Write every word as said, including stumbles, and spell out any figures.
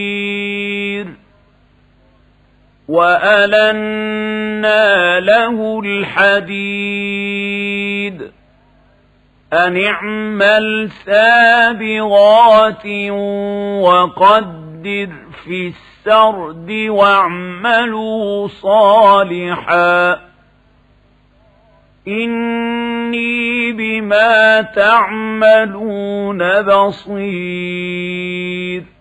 وألنا له الحديد أن اعمل سابغات وقدر في السرد واعملوا صالحا إني بما تعملون بصير